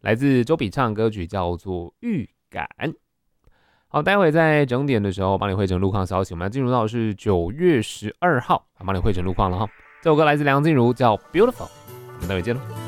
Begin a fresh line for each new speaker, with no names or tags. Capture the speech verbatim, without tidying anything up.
来自周笔畅，歌曲叫做《预感》。好，待会在整点的时候帮你汇整路况消息，我们要进入到的是九月十二号，帮你汇整路况了哈。这首歌来自梁静茹，叫《Beautiful》，我们待会见喽。